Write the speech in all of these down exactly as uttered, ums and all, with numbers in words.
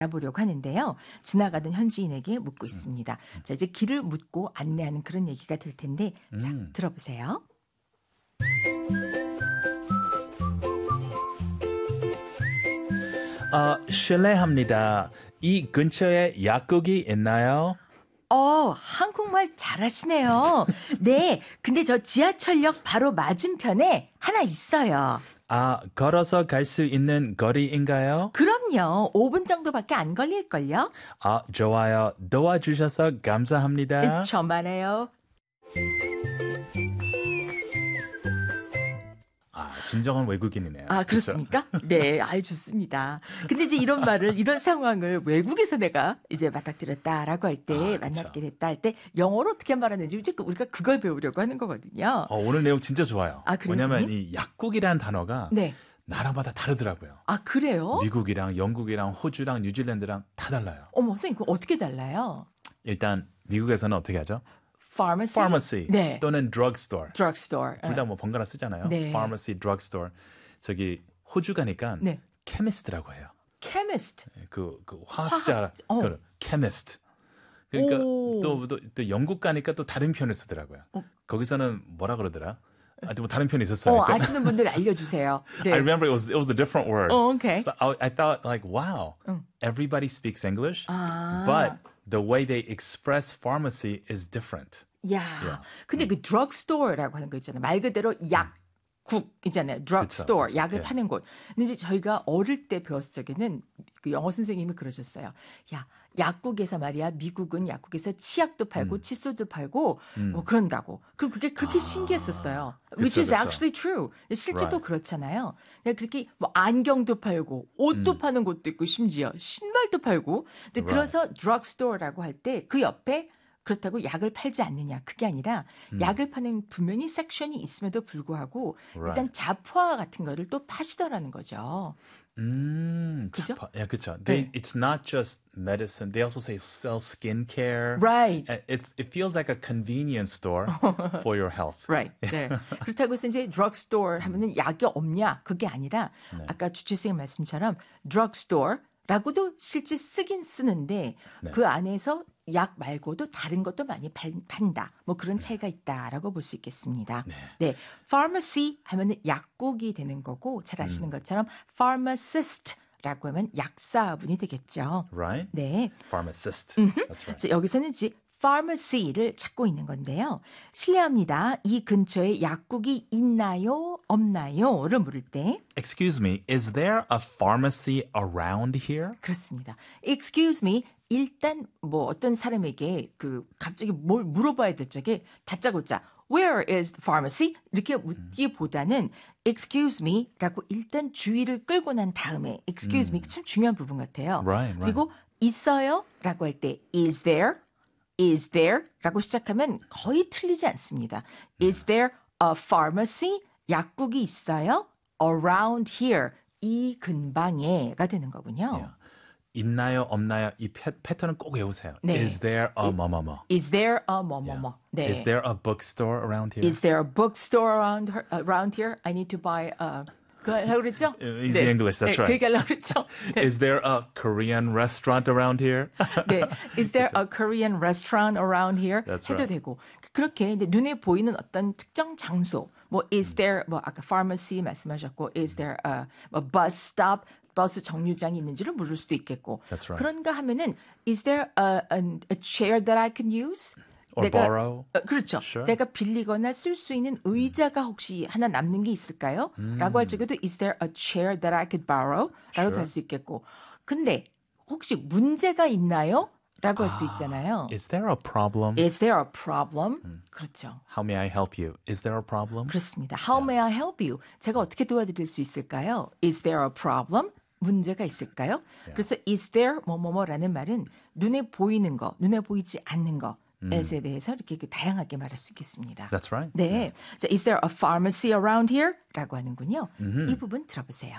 알아보려고 하는데요. 지나가던 현지인에게 묻고 있습니다. 음. 자, 이제 길을 묻고 안내하는 그런 얘기가 될 텐데, 자, 음. 들어보세요. 어, 실례합니다. 이 근처에 약국이 있나요? 어, 한국말 잘하시네요. 네, 근데 저 지하철역 바로 맞은편에 하나 있어요. 아, 걸어서 갈 수 있는 거리인가요? 그럼요. 오 분 정도밖에 안 걸릴걸요? 아, 좋아요. 도와주셔서 감사합니다. 저만해요. 아, 진정한 외국인이네요. 아, 그렇습니까? 네, 아유, 좋습니다. 근데 이제 이런 말을, 이런 상황을 외국에서 내가 이제 맞닥뜨렸다라고 할 때, 아, 만나게 그쵸. 됐다 할 때, 영어로 어떻게 말하는지 이제 우리가 그걸 배우려고 하는 거거든요. 어, 오늘 내용 진짜 좋아요. 아, 그래요, 왜냐면 선생님? 이 약국이라는 단어가 네. 나라마다 다르더라고요. 아, 그래요? 미국이랑 영국이랑 호주랑 뉴질랜드랑 다 달라요. 어머, 선생님, 그거 어떻게 달라요? 일단 미국에서는 어떻게 하죠? Pharmacy? Pharmacy 네. 또는 drugstore. Drugstore. 둘 다 뭐 번갈아 쓰잖아요. 네. Pharmacy, drugstore. 저기 호주 가니까 네. chemist라고 해요. Chemist. 그, 그 화학자, 화학- 어. 그 chemist. 그러니까 오. 또, 또, 또 영국 가니까 또 다른 표현을 쓰더라고요. 거기서는 뭐라 그러더라? 아, 또 뭐 다른 표현이 있었어요. 어, 아시는 분들 알려주세요. 네. I remember it was it was a different word. 어, okay. So I, I thought like, wow, everybody speaks English, 아. but the way they express pharmacy is different. 야, 근데 그 drugstore라고 하는 거 있잖아요. 말 그대로 약국이잖아요. drugstore, 그쵸, 약을 예. 파는 곳. 근데 이제 저희가 어릴 때 배웠을 적에는 그 영어 선생님이 그러셨어요. 야, 약국에서 말이야, 미국은 약국에서 치약도 팔고 음. 칫솔도 팔고 뭐 그런다고. 그럼 그게 그렇게 신기했었어요. Which 그쵸, is 그쵸. actually true. 실제도 Right. 그렇잖아요. 내가 그렇게 뭐 안경도 팔고 옷도 음. 파는 곳도 있고 심지어 신발도 팔고. 근데 Right. 그래서 drugstore라고 할 때 그 옆에 그렇다고 약을 팔지 않느냐. 그게 아니라 약을 파는 분명히 섹션이 있음에도 불구하고 일단 Right. 잡화 같은 거를 또 파시더라는 거죠. 음, 그죠? 자파- 예, 그쵸. They, 네. it's not just medicine. They also say sell skincare. Right. And It's, it feels like a convenience store for your health. Right. 네. 그렇다고 해서 이제 drugstore 하면은 약이 없냐? 그게 아니라 네. 아까 주치생 말씀처럼 drugstore라고도 실제 쓰긴 쓰는데 네. 그 안에서 약 말고도 다른 것도 많이 팔, 판다. 뭐 그런 차이가 있다라고 볼 수 있겠습니다. 네. 네. pharmacy 하면은 약국이 되는 거고 잘 아시는 것처럼 pharmacist라고 하면 약사분이 되겠죠. Right? 네. Pharmacist. That's right. 자, 여기서는 이제 pharmacy를 찾고 있는 건데요. 실례합니다. 이 근처에 약국이 있나요? 없나요?를 물을 때 Excuse me, is there a pharmacy around here? 그렇습니다. Excuse me. 일단 뭐 어떤 사람에게 그 갑자기 뭘 물어봐야 될 적에 다짜고짜 Where is the pharmacy? 이렇게 묻기보다는 Excuse me라고 일단 주의를 끌고 난 다음에 Excuse me 참 중요한 부분 같아요. Right, right. 그리고 있어요?라고 할 때 Is there? Is there? 라고 시작하면 거의 틀리지 않습니다. Is there a pharmacy? 약국이 있어요? Around here. 이 근방에가 되는 거군요. Yeah. 있나요, 없나요? 이 패, 패턴은 꼭 외우세요. 네. Is there a 뭐뭐뭐? Is there a 뭐뭐뭐? 네. Is there a bookstore around here? Is there a bookstore around her, around here? I need to buy a 그 하려고 그랬죠? Easy English, that's 네, right. 그 얘기 하려고 그랬죠? 네. Is there a Korean restaurant around here? 네. Is there a Korean restaurant around here? That's 해도 right. 되고. 그렇게 이제 눈에 보이는 어떤 특정 장소. 뭐 is there 뭐 아까 pharmacy 말씀하셨고 is there a 뭐 bus stop 버스 정류장이 있는지를 물을 수도 있겠고. That's right. 그런가 하면은 is there a, a, a chair that I can use? Or borrow? 어, 그렇죠. Sure. 내가 빌리거나 쓸 수 있는 의자가 혹시 하나 남는 게 있을까요? 라고 할 적에도 is there a chair that I could borrow? 라고도 Sure. 할 수 있겠고. 근데 혹시 문제가 있나요? 라고 할 수도 있잖아요. Is there a problem? Is there a problem? 그렇죠. How may I help you? Is there a problem? 그렇습니다. How may I help you? 제가 어떻게 도와드릴 수 있을까요? Is there a problem? 문제가 있을까요? 그래서 is there 뭐뭐뭐라는 말은 눈에 보이는 거, 눈에 보이지 않는 것에 대해서 이렇게 다양하게 말할 수 있겠습니다. That's right. 네. 자, is there a pharmacy around here? 라고 하는군요. 이 부분 들어보세요.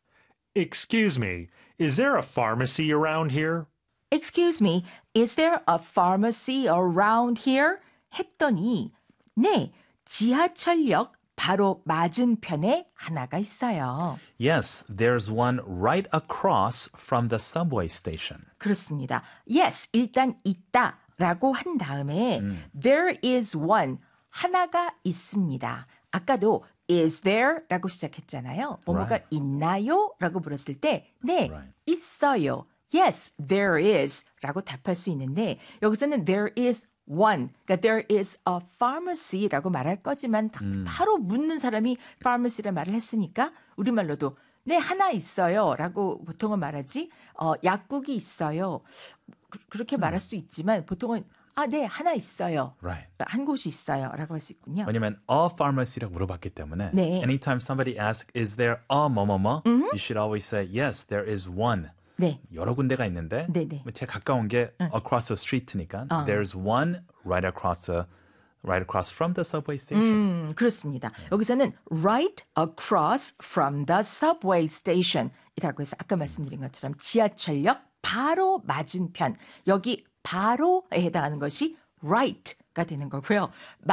Excuse me, is there a pharmacy around here? Excuse me, is there a pharmacy around here? 했더니 네, 지하철역 바로 맞은편에 하나가 있어요. Yes, there's one right across from the subway station. 그렇습니다. Yes, 일단 있다라고 한 다음에 음. there is one, 하나가 있습니다. 아까도 is there라고 시작했잖아요. 뭐뭐가 Right. 있나요? 라고 물었을 때 네, Right. 있어요. Yes, there is 라고 답할 수 있는데 여기서는 there is one, 그러니까 there is a pharmacy라고 말할 거지만 바, 음. 바로 묻는 사람이 pharmacy라 말을 했으니까 우리말로도 네, 하나 있어요 라고 보통은 말하지 어, 약국이 있어요. 그, 그렇게 말할 수 있지만 보통은 아, 네, 하나 있어요. Right. 한 곳이 있어요 라고 할 수 있군요. 왜냐면 a pharmacy라고 물어봤기 때문에 네. anytime somebody asks is there a 뭐뭐뭐 you should always say yes, there is one. 네. 여러 군데가 있는데 네네. 제일 가까운 게 across the street니까 there's one right across the right across from the subway station. 음, 그렇습니다. 여기서는 right across from the subway station 이라고 해서 아까 말씀드린 것처럼 지하철역 바로 맞은편. 여기 바로에 해당하는 것이 right가 되는 거고요.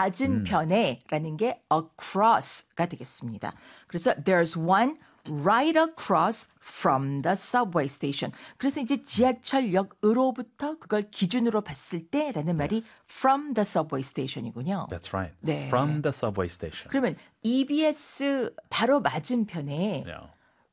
맞은편에 라는 게 across가 되겠습니다. 그래서 there's one right across from the subway station. 그래서 이제 지하철역으로부터 그걸 기준으로 봤을 때라는 말이 from the subway station이군요. That's right. 네. From the subway station. 그러면 이비에스 바로 맞은편에 Yeah.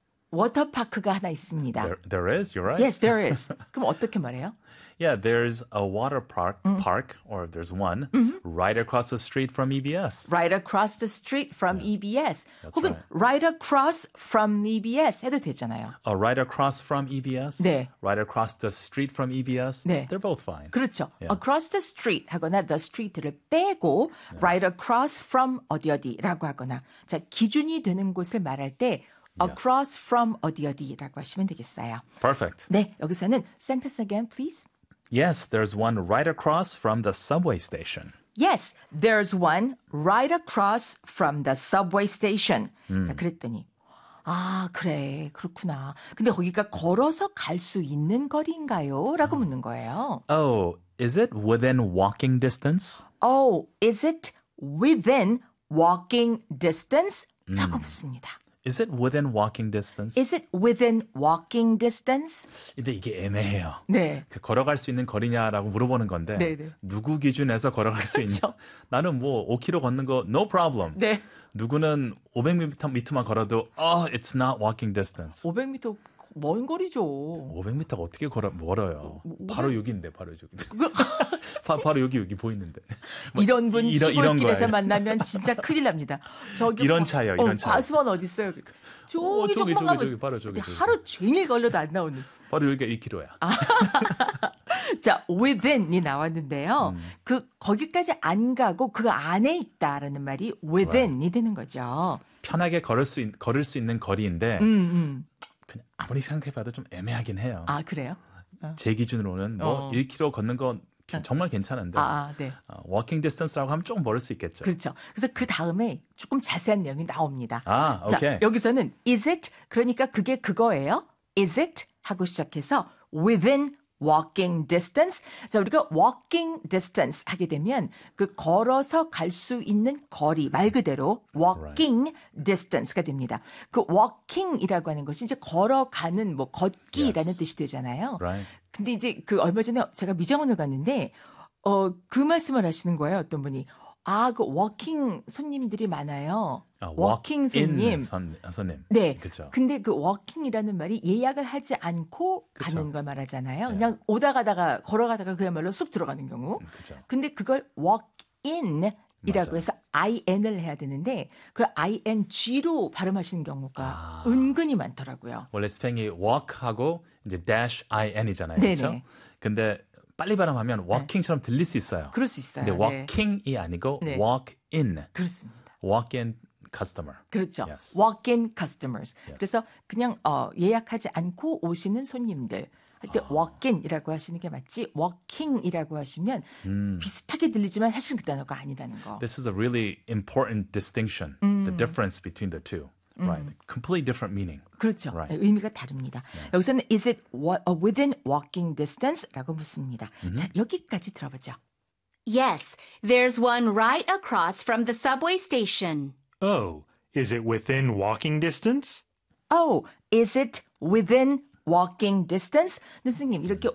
워터파크가 하나 있습니다. There, there is, you're right. Yes, there is. 그럼 어떻게 말해요? Yeah, there's a water park, park, or there's one right across the street from E B S. Right across the street from 이비에스. 혹은 right. right across from 이비에스 해도 되잖아요. Uh, right across from E B S. 네. Right across the street from E B S. 네. They're both fine. 그렇죠. Yeah. across the street 하거나 the street를 빼고 right across from 어디 어디라고 하거나 자 기준이 되는 곳을 말할 때 across from 어디 어디라고 하시면 되겠어요. Perfect. 네, 여기서는 sentence again, please. Yes, there's one right across from the subway station. Yes, there's one right across from the subway station. 자, 그랬더니 아, 그래. 그렇구나. 근데 거기가 걸어서 갈 수 있는 거리인가요? 라고 묻는 거예요. Oh, is it within walking distance? Oh, is it within walking distance? 라고 묻습니다. Is it within walking distance? Is it within walking distance? 근데 이게 애매해요. 네. 그 걸어갈 수 있는 거리냐라고 물어보는 건데 네네. 누구 기준에서 걸어갈 수 있는 그렇죠. 나는 뭐 오 킬로미터 걷는 거 no problem. 네. 누구는 오백 미터만 걸어도 oh, it's not walking distance. 오백 미터 먼 거리죠. 오백 미터가 어떻게 걸어 멀어요. 뭐, 바로 여기인데 바로 여기. 바- 바로 여기 여기 보이는데. 뭐 이런 분 이런- 이런 시골길에서 거예요. 만나면 진짜 큰일 납니다. 저기 이런 과- 차예요, 어, 이런 차. 과수원 어디 있어요? 저기 어, 저기, 조금만 저기, 가면 저기, 바로 저기, 근데 저기. 하루 종일 걸려도 안 나오는. 바로 여기가 일 킬로미터야. 자, within이 나왔는데요. 음. 그 거기까지 안 가고 그 안에 있다라는 말이 within이 되는 거죠. 편하게 걸을 수 있, 걸을 수 있는 거리인데 음, 음. 그냥 아무리 생각해봐도 좀 애매하긴 해요. 아, 그래요? 제 기준으로는 뭐 어. 일 킬로미터 걷는 건 정말 괜찮은데 아, 아, 네. 어, 워킹 디스턴스라고 하면 조금 멀을 수 있겠죠. 그렇죠. 그래서 그 다음에 조금 자세한 내용이 나옵니다. 아, 자, 오케이. 여기서는 is it 그러니까 그게 그거예요. is it 하고 시작해서 within walking distance. 자, 우리가 walking distance 하게 되면 그 걸어서 갈 수 있는 거리 말 그대로 walking distance가 됩니다. 그 walking이라고 하는 것이 이제 걸어가는 뭐 걷기라는 Yes. 뜻이 되잖아요. Right. 근데 이제 그 얼마 전에 제가 미장원을 갔는데 어, 그 말씀을 하시는 거예요. 어떤 분이 아, 그 워킹 손님들이 많아요. 아, 워킹 손님. walk-in 선, 손님. 네. 그렇죠. 근데 그 워킹이라는 말이 예약을 하지 않고 그쵸. 가는 걸 말하잖아요. 네. 그냥 오다 가다가 걸어가다가 그야말로 쑥 들어가는 경우. 그렇죠. 근데 그걸 walk-in 이라고 맞아요. 해서 아이엔을 해야 되는데 그 아이엔지로 발음하시는 경우가 아. 은근히 많더라고요. 원래 스펠링이 walk하고 이제 dash in이잖아요. 네네. 그렇죠? 근데 빨리 발음하면 walking처럼 들릴 수 있어요. 그럴 수 있어요. 근데 네. walking이 아니고 네. walk in. 그렇습니다. walk in customer. 그렇죠. Yes. walk-in customers. Yes. 그래서 그냥 어, 예약하지 않고 오시는 손님들. 할 때 walk-in이라고 하시는 게 맞지 walking이라고 하시면 비슷하게 들리지만 사실 그 단어가 아니라는 거. This is a really important distinction. The difference between the two. Right. Completely different meaning. 그렇죠. Right. 네, 의미가 다릅니다. 여기서는 is it wa- uh, within walking distance라고 묻습니다. 자, 여기까지 들어보죠. Yes, there's one right across from the subway station. Oh, is it within walking distance? Oh, is it within walking distance? 근데 선생님, 이렇게